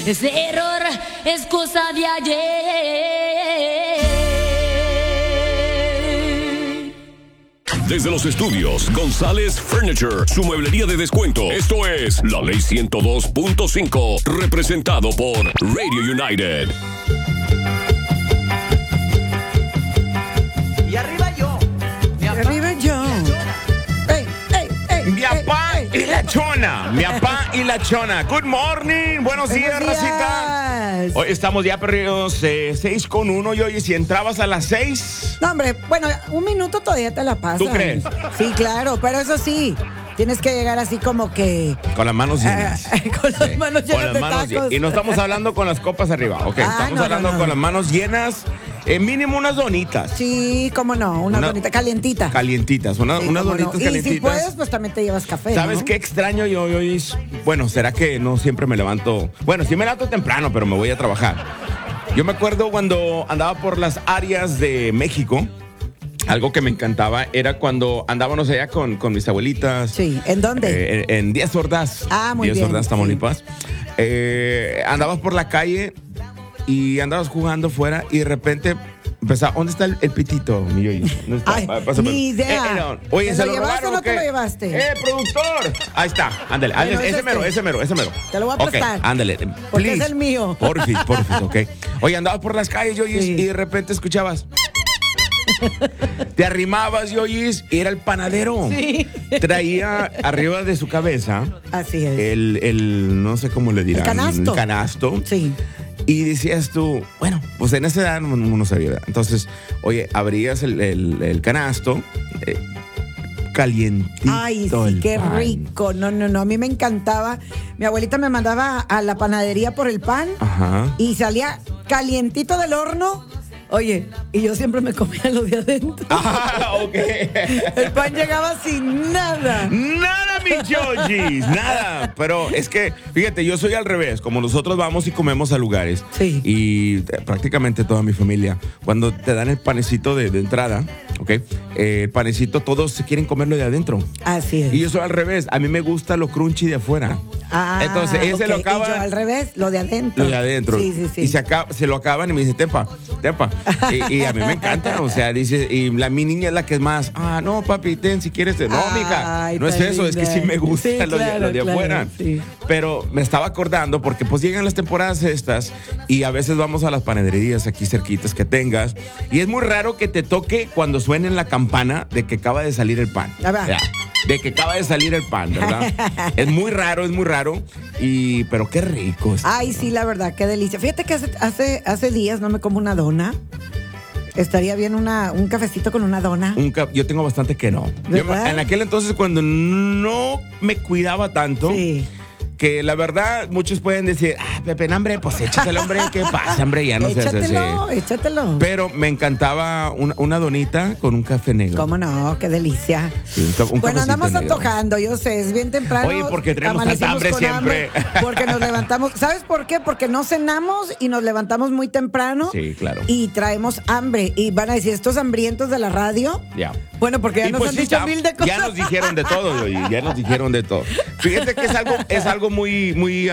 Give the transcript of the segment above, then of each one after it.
Ese error es cosa de ayer. Desde los estudios González Furniture, su mueblería de descuento. Esto es La Ley 102.5, representado por Radio United. Y arriba yo. Arriba yo. Mi papá y la chona. Mi papá y la chona. Good morning. Buenos días, racita. Hoy estamos ya perdidos 6:01. Y oye, si entrabas a las 6. No, hombre, bueno, un minuto todavía te la pasas. ¿Tú crees? Sí, claro, pero eso sí, tienes que llegar así como que... Con las manos llenas. Con las manos llenas Con las de manos tacos. y no estamos hablando con las copas arriba, ok. Estamos no, hablando no. con las manos llenas. Mínimo unas donitas. Sí, cómo no, una donita calientita. Calientitas, Sí, unas cómo donitas no. calientitas. Y si puedes, pues también te llevas café, ¿Sabes ¿no? qué extraño yo hoy? Bueno, será que no siempre me levanto. Bueno, sí me levanto temprano, pero me voy a trabajar. Yo me acuerdo cuando andaba por las áreas de México. Algo que me encantaba era cuando andábamos allá con mis abuelitas. Sí, ¿en dónde? En Díaz Ordaz. Ah, muy bien. Díaz Ordaz, Sí. Tamaulipas. Andabas por la calle y andabas jugando fuera y de repente empezaba, ¿dónde está el pitito, mi Yoyi? ¿Dónde está? Ay, Pásame. ni idea. No. Oye, ¿Te ¿se lo lo llevaste robaron o no o qué? te lo llevaste? Productor! Ahí está, ándale, Bueno, ándale, es ese mero. Te lo voy a prestar. Ok, ándale, Porque please. es el mío. Porfis, ok. Oye, andabas por las calles, Yoyis, Sí. y de repente escuchabas... Te arrimabas, Yoyis, y era el panadero. Sí. Traía arriba de su cabeza Así es. el no sé cómo le dirán. canasto. El canasto. Sí. Y decías tú, bueno, pues en esa edad uno no sabía, ¿verdad? Entonces, oye, abrías el canasto, calientito. Ay, sí, el qué pan. rico. No, a mí me encantaba. Mi abuelita me mandaba a la panadería por el pan Ajá. y salía calientito del horno. Oye, y yo siempre me comía lo de adentro. Ah, ok. El pan llegaba sin nada. Nada, mi Yoyis, nada. Pero es que, fíjate, yo soy al revés. Como nosotros vamos y comemos a lugares. Sí. Y prácticamente toda mi familia, cuando te dan el panecito de entrada, ¿ok? El panecito, todos se quieren comerlo de adentro. Así es. Y yo soy al revés. A mí me gusta lo crunchy de afuera. Ah, Entonces, ese ok. lo acaba. Y yo al revés, lo de adentro. Lo de adentro. Sí. Y se lo acaban y me dice, tepa. Y a mí me encanta, o sea, dice, y mi niña es la que es más, no, papi, ten si quieres. No, mija, Ay, no es tan eso, es que linda. sí me gusta Sí, lo claro, de afuera. sí. Pero me estaba acordando, porque pues llegan las temporadas estas, y a veces vamos a las panaderías aquí cerquitas que tengas, y es muy raro que te toque cuando suene la campana de que acaba de salir el pan. Ah, va. Ya, de que acaba de salir el pan, ¿verdad? Es muy raro, pero qué rico. Ay, sí, la verdad, qué delicia. Fíjate que hace días no me como una dona. Estaría bien un cafecito con una dona. Yo tengo bastante que no. ¿Verdad? En aquel entonces, cuando no me cuidaba tanto, Sí. que la verdad, muchos pueden decir, Pepe, hombre, pues échatelo, hombre, ¿qué pasa, hombre? Ya no se hace así. Échatelo. Pero me encantaba una donita con un café negro. ¿Cómo no? Qué delicia. Sí, un Bueno, cafecito andamos negro. antojando, yo sé, es bien temprano. Oye, porque tenemos tanta amanecimos hambre con siempre. Porque nos levantamos. ¿Sabes por qué? Porque no cenamos y nos levantamos muy temprano. Sí, claro. Y traemos hambre. Y van a decir, estos hambrientos de la radio. Ya. Bueno, porque ya Y nos pues han sí, dicho mil de cosas. Ya nos dijeron de todo, ya nos dijeron de todo. Fíjate que es algo muy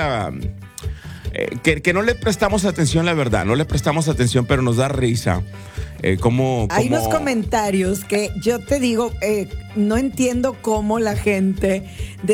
que no le prestamos atención, la verdad, no le prestamos atención, pero nos da risa. Hay unos comentarios que yo te digo, no entiendo cómo la gente